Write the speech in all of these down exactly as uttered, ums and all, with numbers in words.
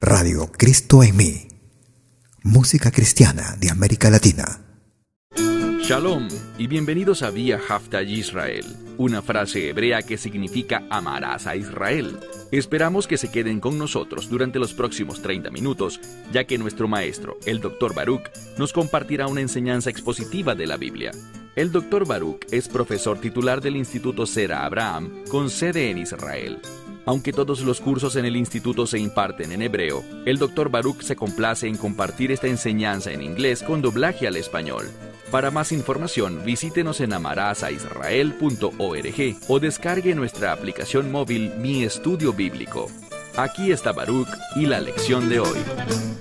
Radio Cristo en mí. Música cristiana de América Latina. Shalom y bienvenidos a Vía Haftaj Israel, una frase hebrea que significa amarás a Israel. Esperamos que se queden con nosotros durante los próximos treinta minutos, ya que nuestro maestro, el doctor Baruch, nos compartirá una enseñanza expositiva de la Biblia. El doctor Baruch es profesor titular del Instituto Zera Abraham, con sede en Israel. Aunque todos los cursos en el instituto se imparten en hebreo, el doctor Baruch se complace en compartir esta enseñanza en inglés con doblaje al español. Para más información, visítenos en amarasaisrael punto org o descargue nuestra aplicación móvil Mi Estudio Bíblico. Aquí está Baruch y la lección de hoy.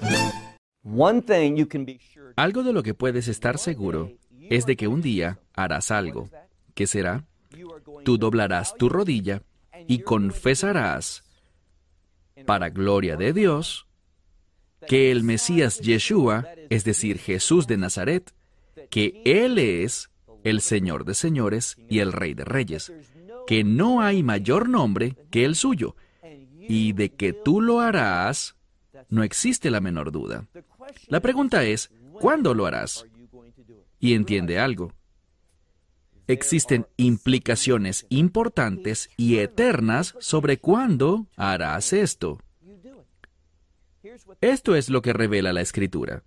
Algo de lo que puedes estar seguro es de que un día harás algo. ¿Qué será? Tú doblarás tu rodilla y confesarás, para gloria de Dios, que el Mesías Yeshua, es decir, Jesús de Nazaret, que Él es el Señor de señores y el Rey de reyes, que no hay mayor nombre que el suyo, y de que tú lo harás, no existe la menor duda. La pregunta es, ¿cuándo lo harás? Y entiende algo. Existen implicaciones importantes y eternas sobre cuándo harás esto. Esto es lo que revela la Escritura.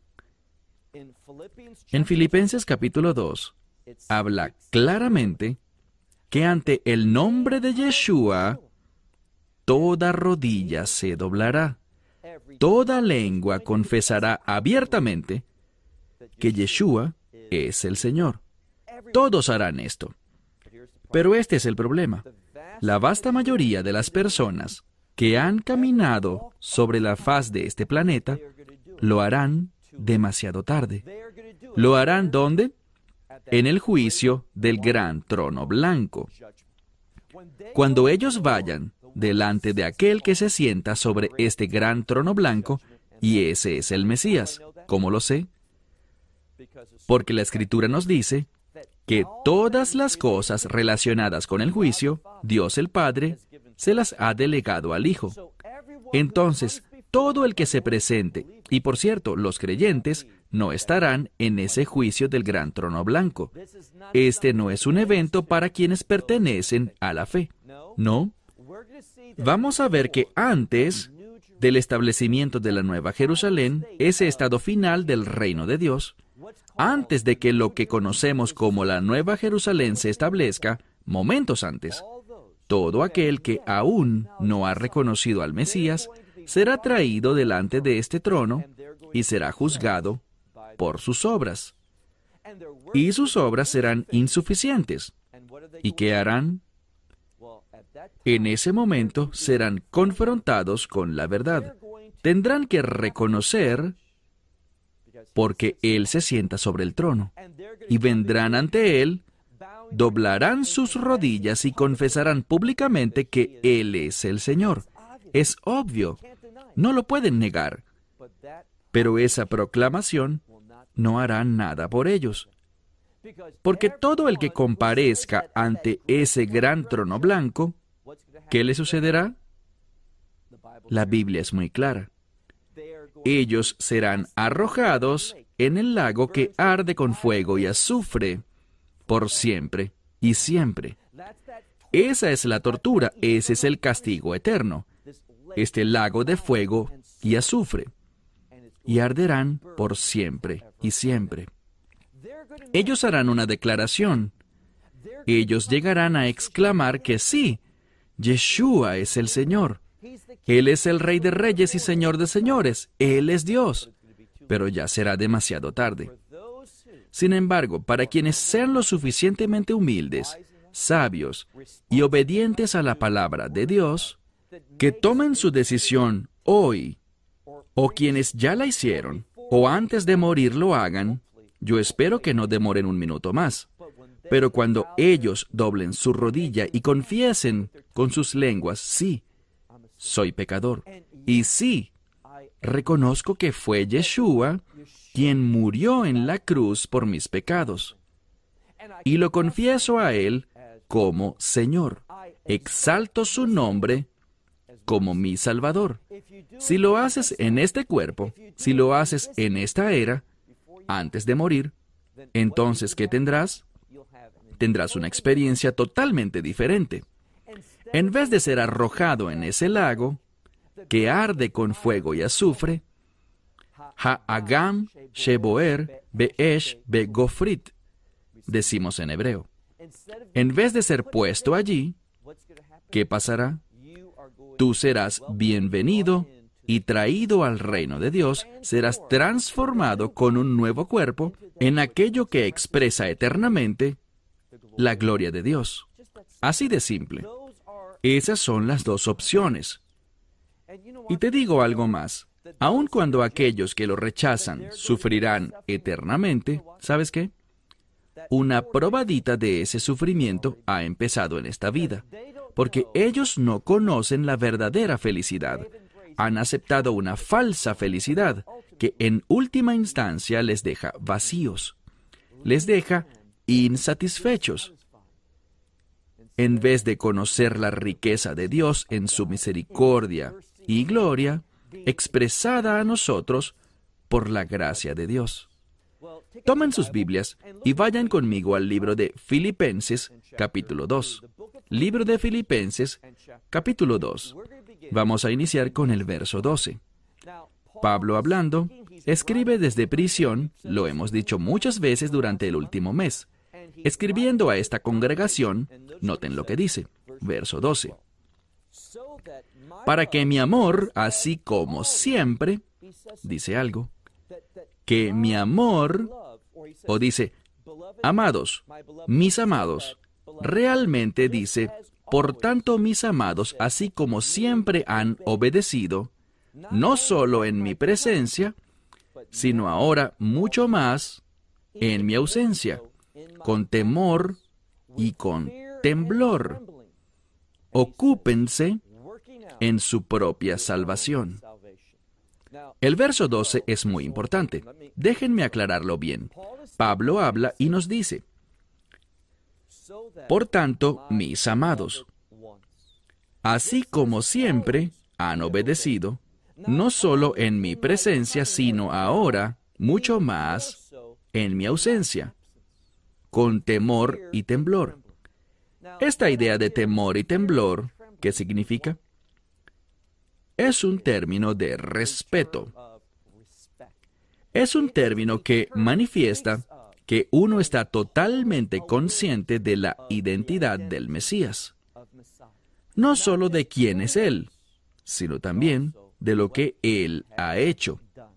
En Filipenses capítulo dos, habla claramente que ante el nombre de Yeshua, toda rodilla se doblará, toda lengua confesará abiertamente que Yeshua es el Señor. Todos harán esto. Pero este es el problema. La vasta mayoría de las personas que han caminado sobre la faz de este planeta lo harán demasiado tarde. ¿Lo harán dónde? En el juicio del gran trono blanco. Cuando ellos vayan delante de aquel que se sienta sobre este gran trono blanco, y ese es el Mesías. ¿Cómo lo sé? Porque la Escritura nos dice que todas las cosas relacionadas con el juicio, Dios el Padre, se las ha delegado al Hijo. Entonces, todo el que se presente, y por cierto, los creyentes, no estarán en ese juicio del gran trono blanco. Este no es un evento para quienes pertenecen a la fe. No. Vamos a ver que antes del establecimiento de la Nueva Jerusalén, ese estado final del reino de Dios, antes de que lo que conocemos como la Nueva Jerusalén se establezca, momentos antes, todo aquel que aún no ha reconocido al Mesías será traído delante de este trono y será juzgado por sus obras. Y sus obras serán insuficientes. ¿Y qué harán? En ese momento serán confrontados con la verdad. Tendrán que reconocer porque Él se sienta sobre el trono, y vendrán ante Él, doblarán sus rodillas y confesarán públicamente que Él es el Señor. Es obvio, no lo pueden negar, pero esa proclamación no hará nada por ellos, porque todo el que comparezca ante ese gran trono blanco, ¿qué le sucederá? La Biblia es muy clara. Ellos serán arrojados en el lago que arde con fuego y azufre por siempre y siempre. Esa es la tortura, ese es el castigo eterno, este lago de fuego y azufre, y arderán por siempre y siempre. Ellos harán una declaración. Ellos llegarán a exclamar que sí, Yeshua es el Señor. Él es el Rey de reyes y Señor de señores. Él es Dios. Pero ya será demasiado tarde. Sin embargo, para quienes sean lo suficientemente humildes, sabios y obedientes a la palabra de Dios, que tomen su decisión hoy, o quienes ya la hicieron, o antes de morir lo hagan, yo espero que no demoren un minuto más. Pero cuando ellos doblen su rodilla y confiesen con sus lenguas, sí, soy pecador, y sí, reconozco que fue Yeshua quien murió en la cruz por mis pecados, y lo confieso a Él como Señor. Exalto su nombre como mi Salvador. Si lo haces en este cuerpo, si lo haces en esta era, antes de morir, entonces, ¿qué tendrás? Tendrás una experiencia totalmente diferente. En vez de ser arrojado en ese lago, que arde con fuego y azufre, Ha'agam Sheboer Be'esh Begofrit, decimos en hebreo. En vez de ser puesto allí, ¿qué pasará? Tú serás bienvenido y traído al reino de Dios, serás transformado con un nuevo cuerpo en aquello que expresa eternamente la gloria de Dios. Así de simple. Esas son las dos opciones. Y te digo algo más. Aun cuando aquellos que lo rechazan sufrirán eternamente, ¿sabes qué? Una probadita de ese sufrimiento ha empezado en esta vida, porque ellos no conocen la verdadera felicidad. Han aceptado una falsa felicidad que en última instancia les deja vacíos, les deja insatisfechos. En vez de conocer la riqueza de Dios en su misericordia y gloria, expresada a nosotros por la gracia de Dios. Tomen sus Biblias y vayan conmigo al libro de Filipenses, capítulo dos. Libro de Filipenses, capítulo dos. Vamos a iniciar con el verso doce. Pablo, hablando, escribe desde prisión, lo hemos dicho muchas veces durante el último mes. Escribiendo a esta congregación, noten lo que dice, verso doce. Para que mi amor, así como siempre, dice algo, que mi amor, o dice, amados, mis amados, realmente dice, por tanto mis amados, así como siempre han obedecido, no solo en mi presencia, sino ahora mucho más en mi ausencia, con temor y con temblor. Ocúpense en su propia salvación. El verso doce es muy importante. Déjenme aclararlo bien. Pablo habla y nos dice, por tanto, mis amados, así como siempre han obedecido, no solo en mi presencia, sino ahora, mucho más, en mi ausencia, con temor y temblor. Esta idea de temor y temblor, ¿qué significa? Es un término de respeto. Es un término que manifiesta que uno está totalmente consciente de la identidad del Mesías. No solo de quién es Él, sino también de lo que Él ha hecho.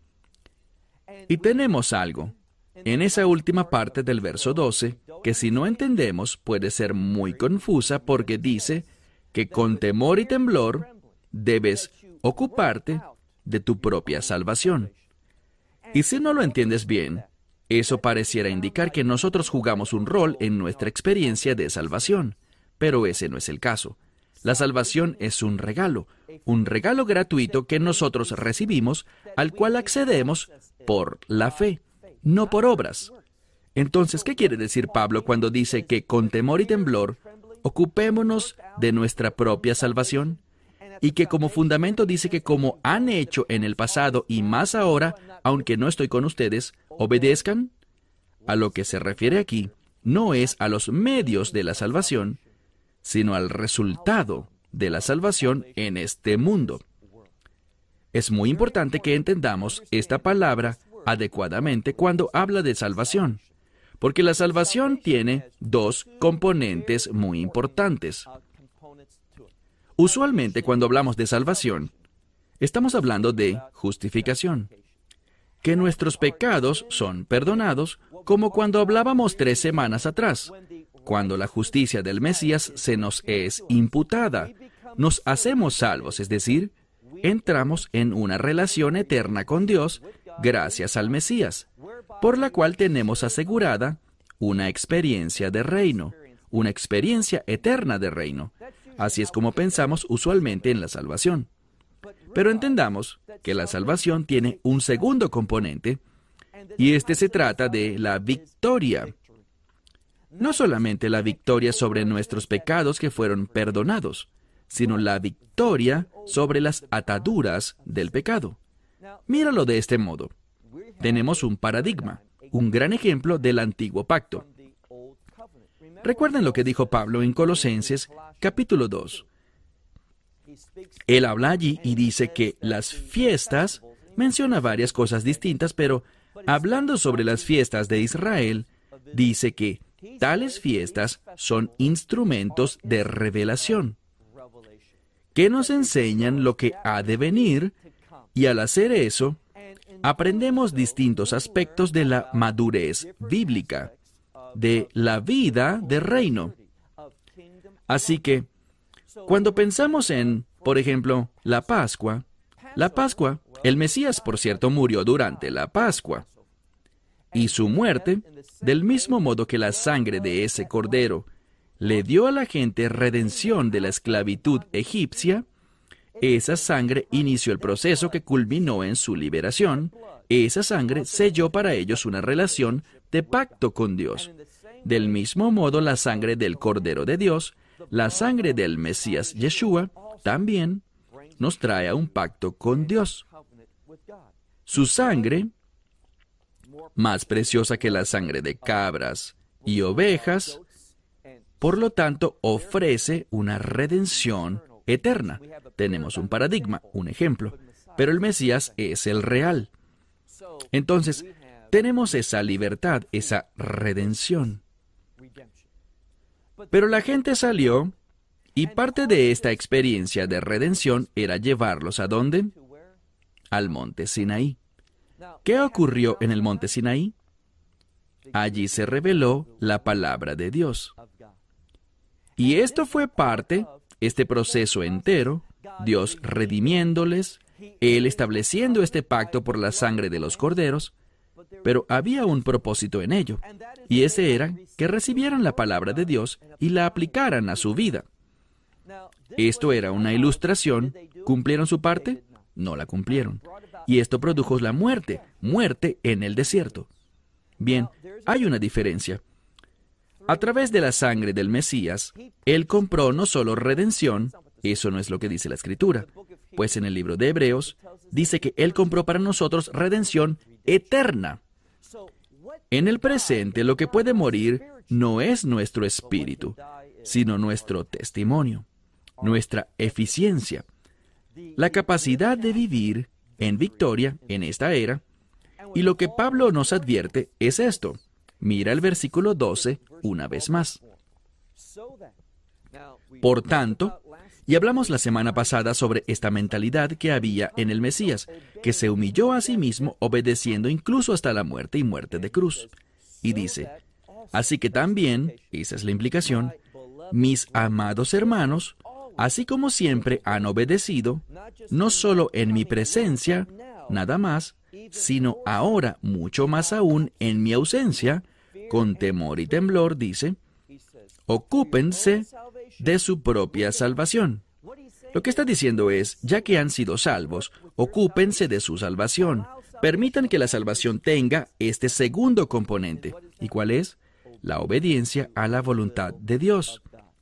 Y tenemos algo en esa última parte del verso doce, que si no entendemos puede ser muy confusa porque dice que con temor y temblor debes ocuparte de tu propia salvación. Y si no lo entiendes bien, eso pareciera indicar que nosotros jugamos un rol en nuestra experiencia de salvación, pero ese no es el caso. La salvación es un regalo, un regalo gratuito que nosotros recibimos, al cual accedemos por la fe, no por obras. Entonces, ¿qué quiere decir Pablo cuando dice que con temor y temblor ocupémonos de nuestra propia salvación? Y que como fundamento dice que como han hecho en el pasado y más ahora, aunque no estoy con ustedes, obedezcan. A lo que se refiere aquí no es a los medios de la salvación, sino al resultado de la salvación en este mundo. Es muy importante que entendamos esta palabra adecuadamente cuando habla de salvación, porque la salvación tiene dos componentes muy importantes. Usualmente, cuando hablamos de salvación, estamos hablando de justificación, que nuestros pecados son perdonados, como cuando hablábamos tres semanas atrás, cuando la justicia del Mesías se nos es imputada. Nos hacemos salvos, es decir, entramos en una relación eterna con Dios gracias al Mesías, por la cual tenemos asegurada una experiencia de reino, una experiencia eterna de reino. Así es como pensamos usualmente en la salvación. Pero entendamos que la salvación tiene un segundo componente, y este se trata de la victoria. No solamente la victoria sobre nuestros pecados que fueron perdonados, sino la victoria sobre las ataduras del pecado. Míralo de este modo. Tenemos un paradigma, un gran ejemplo del antiguo pacto. Recuerden lo que dijo Pablo en Colosenses capítulo dos. Él habla allí y dice que las fiestas, menciona varias cosas distintas, pero hablando sobre las fiestas de Israel, dice que tales fiestas son instrumentos de revelación, que nos enseñan lo que ha de venir, y al hacer eso, aprendemos distintos aspectos de la madurez bíblica, de la vida de reino. Así que, cuando pensamos en, por ejemplo, la Pascua, la Pascua, el Mesías, por cierto, murió durante la Pascua. Y su muerte, del mismo modo que la sangre de ese cordero le dio a la gente redención de la esclavitud egipcia, esa sangre inició el proceso que culminó en su liberación. Esa sangre selló para ellos una relación de pacto con Dios. Del mismo modo, la sangre del Cordero de Dios, la sangre del Mesías Yeshua, también nos trae a un pacto con Dios. Su sangre, más preciosa que la sangre de cabras y ovejas, por lo tanto, ofrece una redención eterna. Tenemos un paradigma, un ejemplo, pero el Mesías es el real. Entonces, tenemos esa libertad, esa redención. Pero la gente salió, y parte de esta experiencia de redención era llevarlos ¿a dónde? Al monte Sinaí. ¿Qué ocurrió en el monte Sinaí? Allí se reveló la palabra de Dios. Y esto fue parte, este proceso entero, Dios redimiéndoles, Él estableciendo este pacto por la sangre de los corderos, pero había un propósito en ello, y ese era que recibieran la palabra de Dios y la aplicaran a su vida. Esto era una ilustración. ¿Cumplieron su parte? No la cumplieron. Y esto produjo la muerte, muerte en el desierto. Bien, hay una diferencia. A través de la sangre del Mesías, Él compró no solo redención, eso no es lo que dice la Escritura, pues en el libro de Hebreos dice que Él compró para nosotros redención eterna. En el presente, lo que puede morir no es nuestro espíritu, sino nuestro testimonio, nuestra eficiencia, la capacidad de vivir en victoria en esta era. Y lo que Pablo nos advierte es esto. Mira el versículo doce una vez más. Por tanto, y hablamos la semana pasada sobre esta mentalidad que había en el Mesías, que se humilló a sí mismo obedeciendo incluso hasta la muerte y muerte de cruz. Y dice, así que también, esa es la implicación, mis amados hermanos, así como siempre han obedecido, no solo en mi presencia, nada más, sino ahora mucho más aún en mi ausencia, con temor y temblor, dice, ocúpense de su propia salvación. Lo que está diciendo es, ya que han sido salvos, ocúpense de su salvación. Permitan que la salvación tenga este segundo componente. ¿Y cuál es? La obediencia a la voluntad de Dios.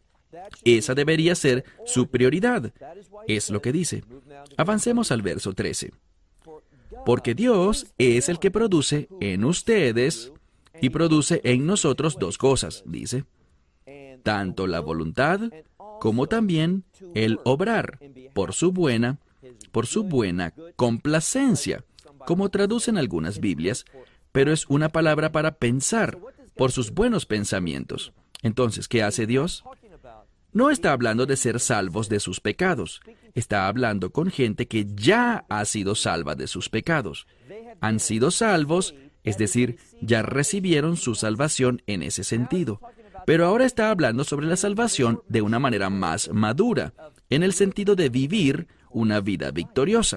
Esa debería ser su prioridad. Es lo que dice. Avancemos al verso trece. Porque Dios es el que produce en ustedes y produce en nosotros dos cosas, dice. Tanto la voluntad como también el obrar por su buena, por su buena complacencia, como traducen algunas Biblias, pero es una palabra para pensar, por sus buenos pensamientos. Entonces, ¿qué hace Dios? No está hablando de ser salvos de sus pecados. Está hablando con gente que ya ha sido salva de sus pecados. Han sido salvos, es decir, ya recibieron su salvación en ese sentido. Pero ahora está hablando sobre la salvación de una manera más madura, en el sentido de vivir una vida victoriosa.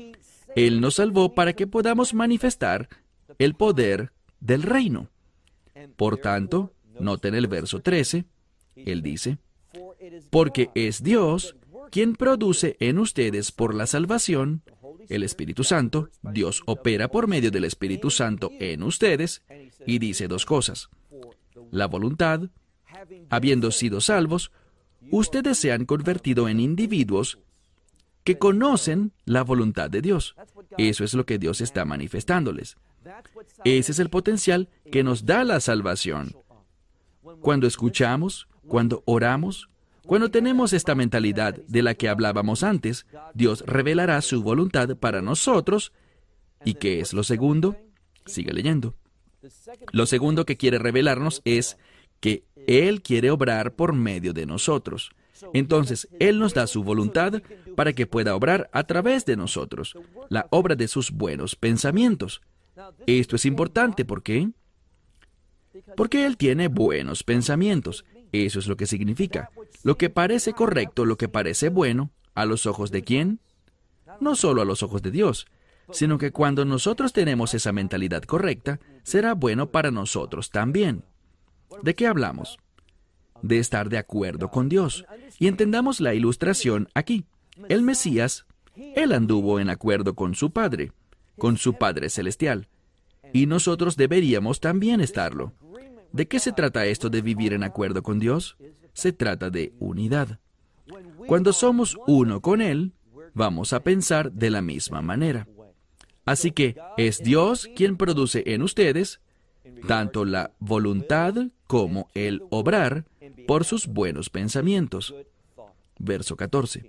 Él nos salvó para que podamos manifestar el poder del reino. Por tanto, noten el verso trece, Él dice, porque es Dios quien produce en ustedes por la salvación, el Espíritu Santo, Dios opera por medio del Espíritu Santo en ustedes, y dice dos cosas. La voluntad, habiendo sido salvos, ustedes se han convertido en individuos que conocen la voluntad de Dios. Eso es lo que Dios está manifestándoles. Ese es el potencial que nos da la salvación. Cuando escuchamos, cuando oramos, cuando tenemos esta mentalidad de la que hablábamos antes, Dios revelará su voluntad para nosotros. ¿Y qué es lo segundo? Sigue leyendo. Lo segundo que quiere revelarnos es que Él quiere obrar por medio de nosotros. Entonces, Él nos da su voluntad para que pueda obrar a través de nosotros, la obra de sus buenos pensamientos. Esto es importante, ¿por qué? Porque Él tiene buenos pensamientos. Eso es lo que significa. Lo que parece correcto, lo que parece bueno, ¿a los ojos de quién? No solo a los ojos de Dios, sino que cuando nosotros tenemos esa mentalidad correcta, será bueno para nosotros también. ¿De qué hablamos? De estar de acuerdo con Dios. Y entendamos la ilustración aquí. El Mesías, Él anduvo en acuerdo con su Padre, con su Padre Celestial. Y nosotros deberíamos también estarlo. ¿De qué se trata esto de vivir en acuerdo con Dios? Se trata de unidad. Cuando somos uno con Él, vamos a pensar de la misma manera. Así que es Dios quien produce en ustedes tanto la voluntad como el obrar por sus buenos pensamientos. Verso catorce.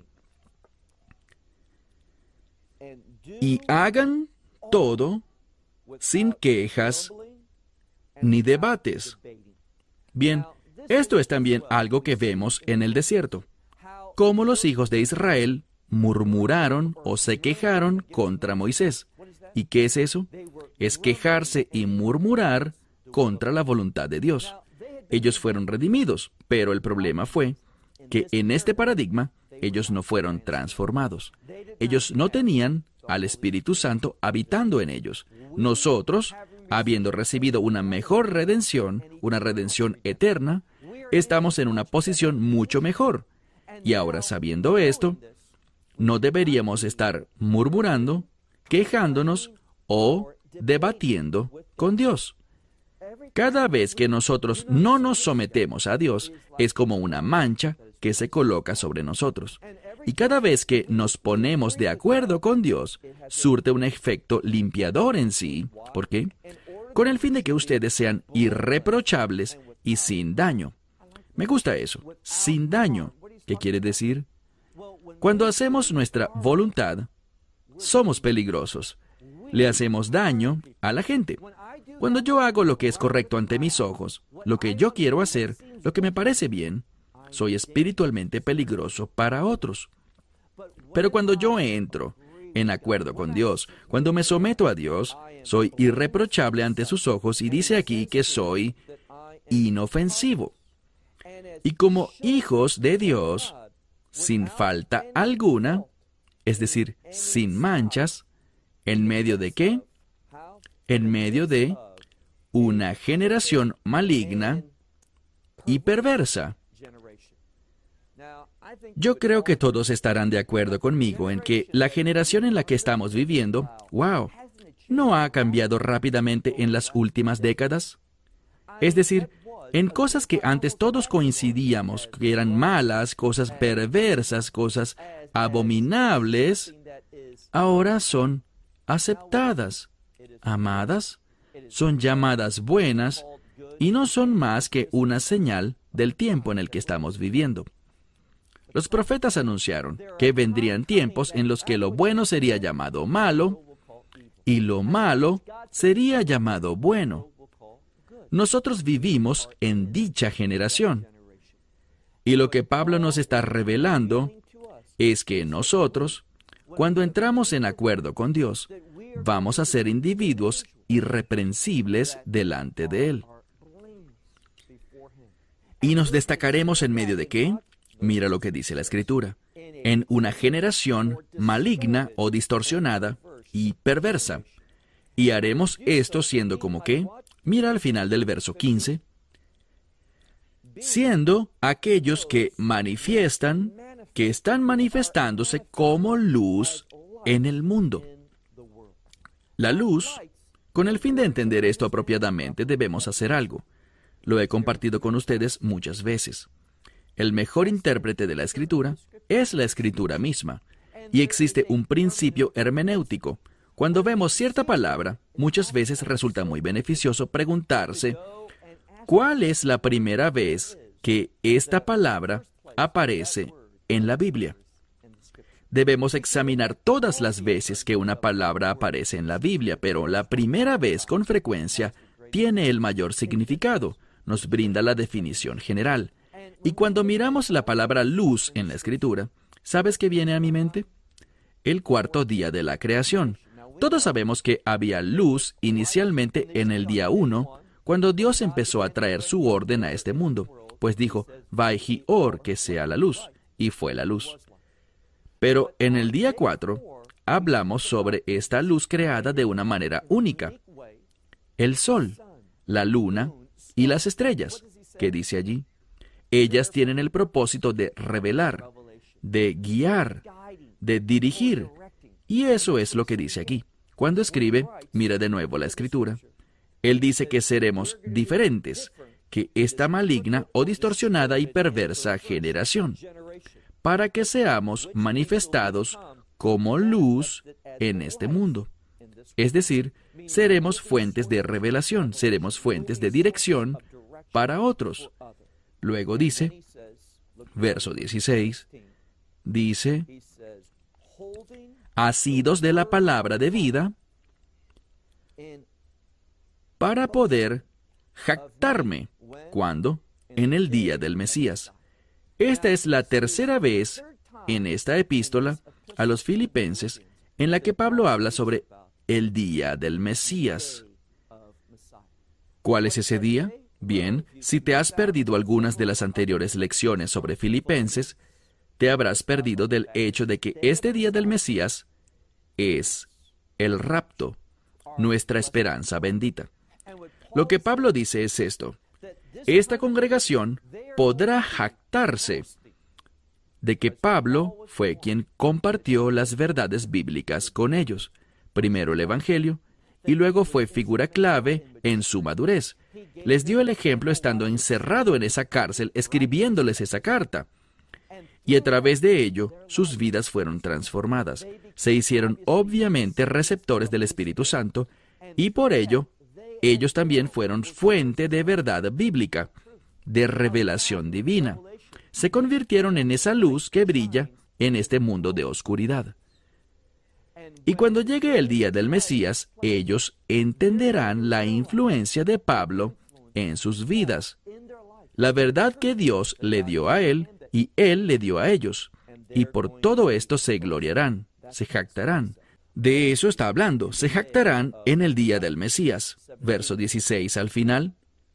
Y hagan todo sin quejas ni debates. Bien, esto es también algo que vemos en el desierto. Cómo los hijos de Israel murmuraron o se quejaron contra Moisés. ¿Y qué es eso? Es quejarse y murmurar contra la voluntad de Dios. Ellos fueron redimidos, pero el problema fue que en este paradigma ellos no fueron transformados. Ellos no tenían al Espíritu Santo habitando en ellos. Nosotros, habiendo recibido una mejor redención, una redención eterna, estamos en una posición mucho mejor. Y ahora, sabiendo esto, no deberíamos estar murmurando, quejándonos o debatiendo con Dios. Cada vez que nosotros no nos sometemos a Dios, es como una mancha que se coloca sobre nosotros. Y cada vez que nos ponemos de acuerdo con Dios, surte un efecto limpiador en sí. ¿Por qué? Con el fin de que ustedes sean irreprochables y sin daño. Me gusta eso, sin daño. ¿Qué quiere decir? Cuando hacemos nuestra voluntad, somos peligrosos. Le hacemos daño a la gente. Cuando yo hago lo que es correcto ante mis ojos, lo que yo quiero hacer, lo que me parece bien, soy espiritualmente peligroso para otros. Pero cuando yo entro en acuerdo con Dios, cuando me someto a Dios, soy irreprochable ante sus ojos y dice aquí que soy inofensivo. Y como hijos de Dios, sin falta alguna, es decir, sin manchas, ¿en medio de qué? En medio de una generación maligna y perversa. Yo creo que todos estarán de acuerdo conmigo en que la generación en la que estamos viviendo, wow, ¿no ha cambiado rápidamente en las últimas décadas? Es decir, en cosas que antes todos coincidíamos que eran malas, cosas perversas, cosas abominables, ahora son aceptadas, amadas, son llamadas buenas y no son más que una señal del tiempo en el que estamos viviendo. Los profetas anunciaron que vendrían tiempos en los que lo bueno sería llamado malo y lo malo sería llamado bueno. Nosotros vivimos en dicha generación. Y lo que Pablo nos está revelando es que nosotros, cuando entramos en acuerdo con Dios, vamos a ser individuos irreprensibles delante de Él. ¿Y nos destacaremos en medio de qué? Mira lo que dice la Escritura. En una generación maligna o distorsionada y perversa. Y haremos esto siendo como qué. Mira al final del verso quince. Siendo aquellos que manifiestan, que están manifestándose como luz en el mundo. La luz, con el fin de entender esto apropiadamente, debemos hacer algo. Lo he compartido con ustedes muchas veces. El mejor intérprete de la Escritura es la Escritura misma. Y existe un principio hermenéutico. Cuando vemos cierta palabra, muchas veces resulta muy beneficioso preguntarse, ¿cuál es la primera vez que esta palabra aparece en la Biblia? Debemos examinar todas las veces que una palabra aparece en la Biblia, pero la primera vez, con frecuencia, tiene el mayor significado. Nos brinda la definición general. Y cuando miramos la palabra luz en la Escritura, ¿sabes qué viene a mi mente? El cuarto día de la creación. Todos sabemos que había luz inicialmente en el día uno, cuando Dios empezó a traer su orden a este mundo, pues dijo, Vaihi or, que sea la luz, y fue la luz. Pero en el día cuatro, hablamos sobre esta luz creada de una manera única. El sol, la luna y las estrellas. ¿Qué dice allí? Ellas tienen el propósito de revelar, de guiar, de dirigir. Y eso es lo que dice aquí. Cuando escribe, mira de nuevo la Escritura. Él dice que seremos diferentes que esta maligna o distorsionada y perversa generación, para que seamos manifestados como luz en este mundo. Es decir, seremos fuentes de revelación, seremos fuentes de dirección para otros. Luego dice, verso dieciséis, dice, asidos de la palabra de vida, para poder jactarme, ¿cuándo? En el día del Mesías. Esta es la tercera vez en esta epístola a los Filipenses en la que Pablo habla sobre el día del Mesías. ¿Cuál es ese día? Bien, si te has perdido algunas de las anteriores lecciones sobre Filipenses, te habrás perdido del hecho de que este día del Mesías es el rapto, nuestra esperanza bendita. Lo que Pablo dice es esto: esta congregación podrá jactarse de que Pablo fue quien compartió las verdades bíblicas con ellos, primero el Evangelio, y luego fue figura clave en su madurez. Les dio el ejemplo estando encerrado en esa cárcel, escribiéndoles esa carta. Y a través de ello, sus vidas fueron transformadas. Se hicieron obviamente receptores del Espíritu Santo, y por ello, ellos también fueron fuente de verdad bíblica, de revelación divina. Se convirtieron en esa luz que brilla en este mundo de oscuridad. Y cuando llegue el día del Mesías, ellos entenderán la influencia de Pablo en sus vidas, la verdad que Dios le dio a él y él le dio a ellos, y por todo esto se gloriarán, se jactarán. De eso está hablando, se jactarán en el día del Mesías. Verso dieciséis al final.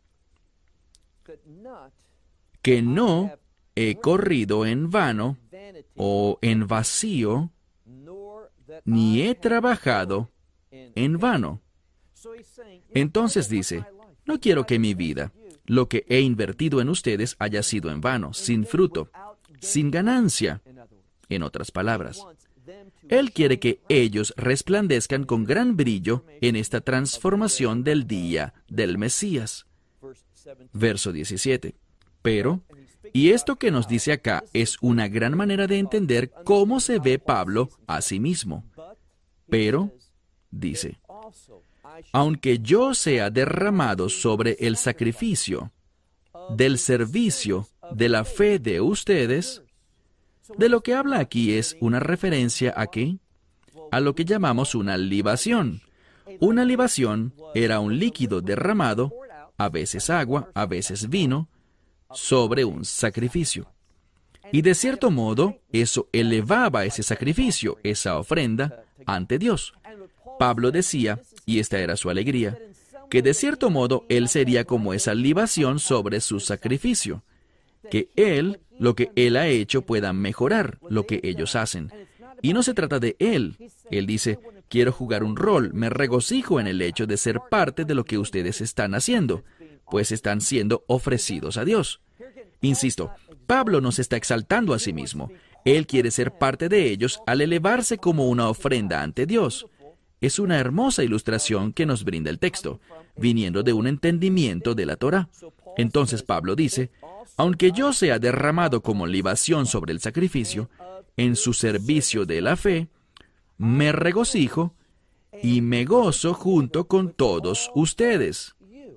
Que no he corrido en vano o en vacío, ni he trabajado en vano. Entonces dice, no quiero que mi vida, lo que he invertido en ustedes, haya sido en vano, sin fruto, sin ganancia. En otras palabras, Él quiere que ellos resplandezcan con gran brillo en esta transformación del día del Mesías. Verso diecisiete. Pero, y esto que nos dice acá es una gran manera de entender cómo se ve Pablo a sí mismo. Pero, dice, aunque yo sea derramado sobre el sacrificio del servicio de la fe de ustedes, de lo que habla aquí es una referencia a qué? A lo que llamamos una libación. Una libación era un líquido derramado, a veces agua, a veces vino, sobre un sacrificio. Y de cierto modo, eso elevaba ese sacrificio, esa ofrenda, ante Dios. Pablo decía, y esta era su alegría, que de cierto modo él sería como esa libación sobre su sacrificio, que él, lo que él ha hecho, pueda mejorar lo que ellos hacen. Y no se trata de él. Él dice, quiero jugar un rol, me regocijo en el hecho de ser parte de lo que ustedes están haciendo, pues están siendo ofrecidos a Dios. Insisto, Pablo no se está exaltando a sí mismo. Él quiere ser parte de ellos al elevarse como una ofrenda ante Dios. Es una hermosa ilustración que nos brinda el texto, viniendo de un entendimiento de la Torá. Entonces Pablo dice, aunque yo sea derramado como libación sobre el sacrificio, en su servicio de la fe, me regocijo y me gozo junto con todos ustedes.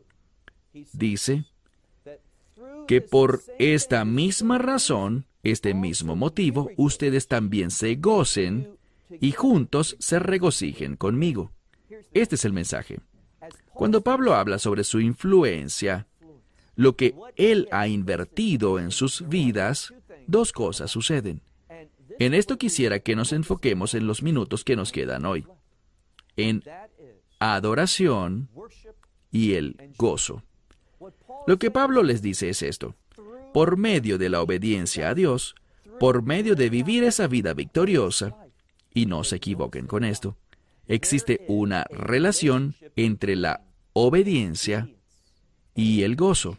Dice que por esta misma razón, este mismo motivo, ustedes también se gocen y juntos se regocijen conmigo. Este es el mensaje. Cuando Pablo habla sobre su influencia, lo que él ha invertido en sus vidas, dos cosas suceden. En esto quisiera que nos enfoquemos en los minutos que nos quedan hoy, en adoración y el gozo. Lo que Pablo les dice es esto: por medio de la obediencia a Dios, por medio de vivir esa vida victoriosa, y no se equivoquen con esto, existe una relación entre la obediencia y el gozo.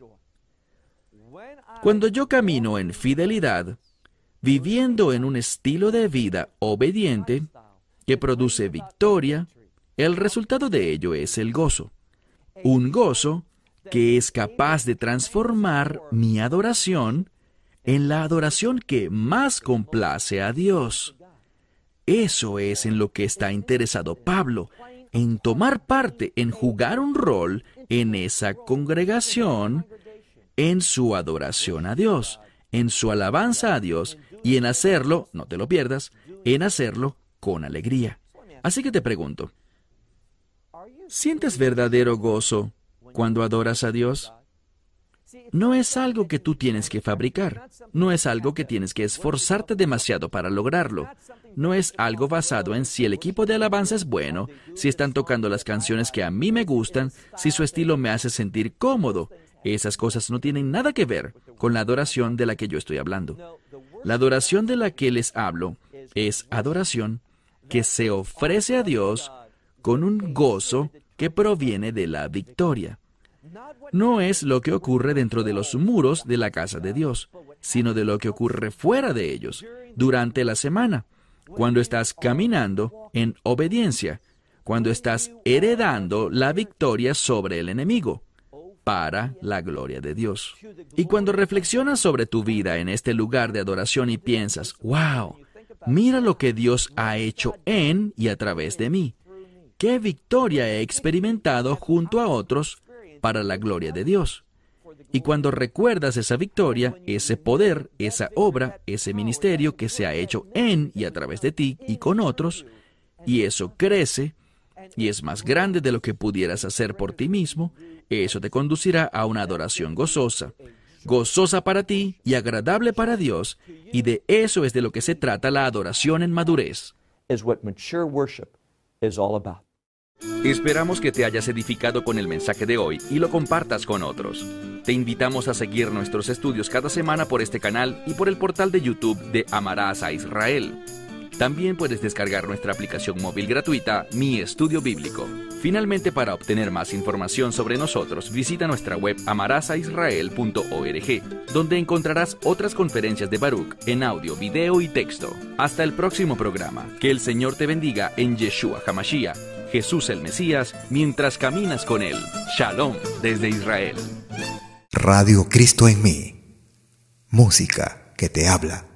Cuando yo camino en fidelidad, viviendo en un estilo de vida obediente que produce victoria, el resultado de ello es el gozo. Un gozo que es capaz de transformar mi adoración en la adoración que más complace a Dios. Eso es en lo que está interesado Pablo, en tomar parte, en jugar un rol en esa congregación, en su adoración a Dios, en su alabanza a Dios, y en hacerlo, no te lo pierdas, en hacerlo con alegría. Así que te pregunto, ¿sientes verdadero gozo cuando adoras a Dios? No es algo que tú tienes que fabricar, no es algo que tienes que esforzarte demasiado para lograrlo. No es algo basado en si el equipo de alabanza es bueno, si están tocando las canciones que a mí me gustan, si su estilo me hace sentir cómodo. Esas cosas no tienen nada que ver con la adoración de la que yo estoy hablando. La adoración de la que les hablo es adoración que se ofrece a Dios con un gozo que proviene de la victoria. No es lo que ocurre dentro de los muros de la casa de Dios, sino de lo que ocurre fuera de ellos, durante la semana, cuando estás caminando en obediencia, cuando estás heredando la victoria sobre el enemigo, para la gloria de Dios. Y cuando reflexionas sobre tu vida en este lugar de adoración y piensas, wow, mira lo que Dios ha hecho en y a través de mí. ¿Qué victoria he experimentado junto a otros para la gloria de Dios? Y cuando recuerdas esa victoria, ese poder, esa obra, ese ministerio que se ha hecho en y a través de ti y con otros, y eso crece, y es más grande de lo que pudieras hacer por ti mismo, eso te conducirá a una adoración gozosa, gozosa para ti y agradable para Dios, y de eso es de lo que se trata la adoración en madurez. Is what mature worship is all about. Esperamos que te hayas edificado con el mensaje de hoy y lo compartas con otros. Te invitamos a seguir nuestros estudios cada semana por este canal y por el portal de YouTube de Amarás a Israel. También puedes descargar nuestra aplicación móvil gratuita, Mi Estudio Bíblico. Finalmente, para obtener más información sobre nosotros, visita nuestra web amarás a israel punto org, donde encontrarás otras conferencias de Baruch en audio, video y texto. Hasta el próximo programa. Que el Señor te bendiga en Yeshua HaMashiach, Jesús el Mesías, mientras caminas con Él. Shalom desde Israel. Radio Cristo en mí. Música que te habla.